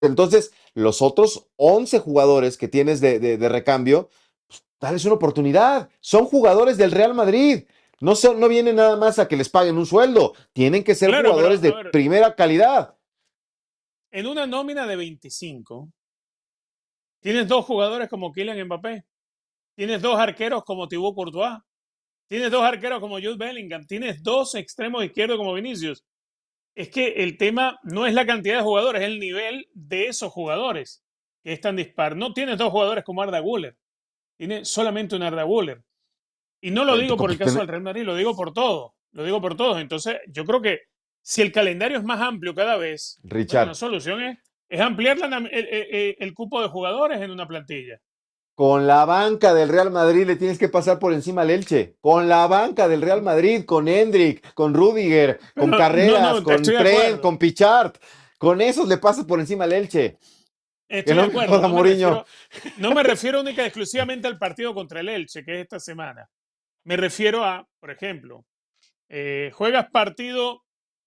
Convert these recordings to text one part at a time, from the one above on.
Entonces, los otros 11 jugadores que tienes de recambio, pues, dales una oportunidad. Son jugadores del Real Madrid. No vienen nada más a que les paguen un sueldo. Tienen que ser Claro, pero jugadores a de ver, primera calidad. en una nómina de 25, tienes dos jugadores como Kylian Mbappé, tienes dos arqueros como Thibaut Courtois, tienes dos arqueros como Jude Bellingham, tienes dos extremos izquierdos como Vinicius. Es que el tema no es la cantidad de jugadores, es el nivel de esos jugadores que es tan dispar. No tienes dos jugadores como Arda Güler, tienes solamente un Arda Güler. Y no lo digo por el caso del Real Madrid, lo digo por todo, lo digo por todos. Entonces, yo creo que si el calendario es más amplio cada vez, bueno, la Richard, solución es ampliar el cupo de jugadores en una plantilla. con la banca del Real Madrid le tienes que pasar por encima al Elche. Con la banca del Real Madrid, con Endrick, con Rudiger, con Pero no, Carreras, no, con estoy de Trent, acuerdo. con Pichard. Con esos le pasas por encima al Elche. Que Estoy de no me acuerdo. joda Mourinho. No me refiero única y exclusivamente al partido contra el Elche, que es esta semana. Me refiero a, por ejemplo, juegas partido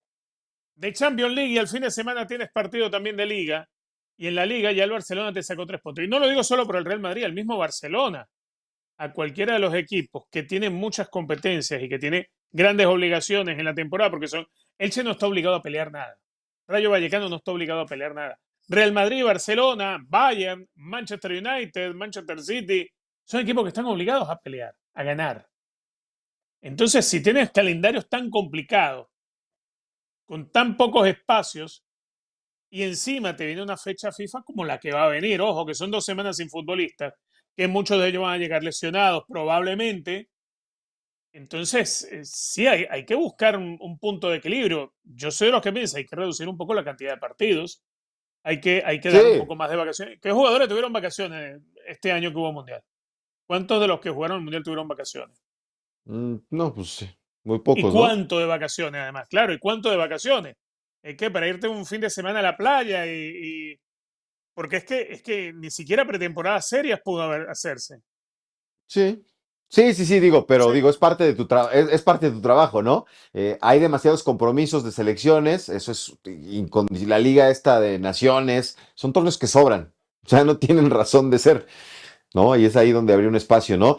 de Champions League y al fin de semana tienes partido también de Liga. Y en la Liga ya el Barcelona te sacó 3 puntos. Y no lo digo solo por el Real Madrid, el mismo Barcelona. A cualquiera de los equipos que tienen muchas competencias y que tiene grandes obligaciones en la temporada, porque son. Elche no está obligado a pelear nada. Rayo Vallecano no está obligado a pelear nada. Real Madrid, Barcelona, Bayern, Manchester United, Manchester City, son equipos que están obligados a pelear, a ganar. Entonces, si tienes calendarios tan complicados, con tan pocos espacios, y encima te viene una fecha FIFA como la que va a venir, ojo, que son 2 semanas sin futbolistas, que muchos de ellos van a llegar lesionados probablemente. Entonces, sí, hay que buscar un punto de equilibrio. Yo soy de los que piensan, hay que reducir un poco la cantidad de partidos, hay que dar un Sí. poco más de vacaciones. ¿Qué jugadores tuvieron vacaciones este año que hubo Mundial? ¿Cuántos de los que jugaron el Mundial tuvieron vacaciones? No, pues sí. Muy ¿Y pocos, ¿no? cuánto de vacaciones además? Claro, ¿y cuánto de vacaciones? Es que para irte un fin de semana a la playa porque es que ni siquiera pretemporadas serias pudo hacerse. Sí. Sí, digo, pero Entonces, digo, es parte de es parte de tu trabajo, ¿no? Hay demasiados compromisos de selecciones, eso es, y con la liga esta de naciones, son torneos que sobran, o sea, no tienen razón de ser, ¿no? Y es ahí donde habría un espacio, ¿no?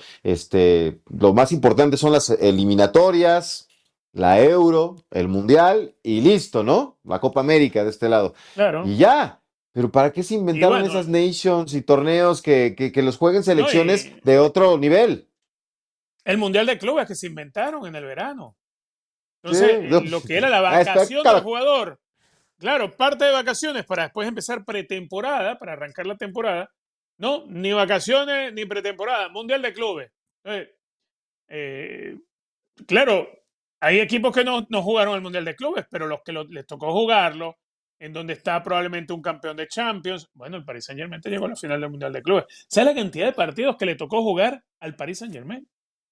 Lo más importante son las eliminatorias, la Euro, el Mundial y listo, ¿no? La Copa América de este lado. claro. Y ya. Pero ¿para qué se Y inventaron bueno, esas nations y torneos que los jueguen no, selecciones y de otro nivel? el Mundial de Clubes que se inventaron en el verano. Sí, Entonces, no, lo que era la vacación del cada, jugador, claro, parte de vacaciones para después empezar pretemporada, para arrancar la temporada. No, ni vacaciones ni pretemporada, Mundial de Clubes. Entonces, eh, claro, hay equipos que no jugaron el Mundial de Clubes, pero los que les tocó jugarlo, en donde está probablemente un campeón de Champions, bueno, el Paris Saint-Germain llegó a la final del Mundial de Clubes. ¿Sabes la cantidad de partidos que le tocó jugar al Paris Saint-Germain?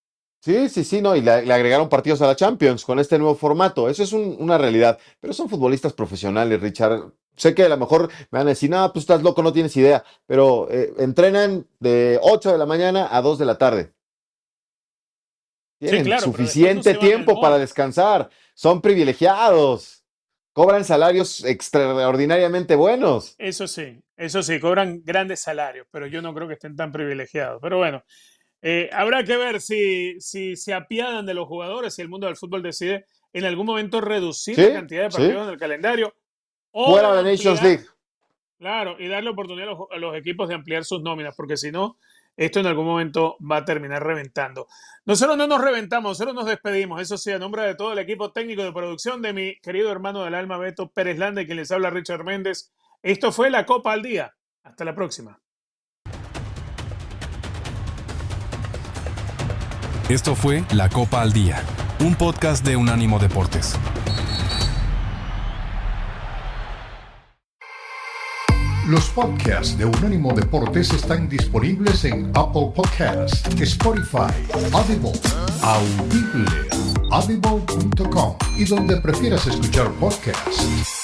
sí, no, y le agregaron partidos a la Champions con este nuevo formato. Eso es una realidad. Pero son futbolistas profesionales, Richard. Sé que a lo mejor me van a decir, no, pues estás loco, no tienes idea. Pero entrenan de 8 de la mañana a 2 de la tarde. Sí, Tienen claro, pero después no suficiente se van al tiempo para mall. descansar. Son privilegiados. Cobran salarios extraordinariamente buenos. Eso sí, cobran grandes salarios, pero yo no creo que estén tan privilegiados. Pero bueno, habrá que ver si se apiadan de los jugadores, si el mundo del fútbol decide en algún momento reducir la Sí, cantidad de sí. partidos en el calendario o Fuera de la Nations ampliar, League. claro, y darle oportunidad a los equipos de ampliar sus nóminas, porque si no, esto en algún momento va a terminar reventando. Nosotros no nos reventamos, nosotros nos despedimos. Eso sí, a nombre de todo el equipo técnico de producción de mi querido hermano del alma Beto Pérez Landa, y quien les habla Richard Méndez. Esto fue la Copa al Día. Hasta la próxima. Esto fue La Copa al Día, un podcast de Unánimo Deportes. Los podcasts de Unánimo Deportes están disponibles en Apple Podcasts, Spotify, Audible, Audible, audible.com y donde prefieras escuchar podcasts.